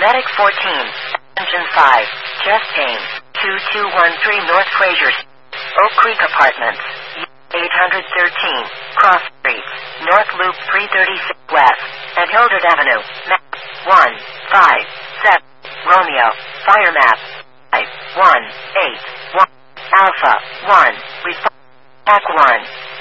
Medic 14. Engine 5. Chest pain. 2213 North Fraser. Oak Creek Apartments. 813. Cross Street. North Loop 336 West. At Hildred Avenue. Map 157. Romeo. Fire map. 5181. Alpha 1. Respond. Pack 1.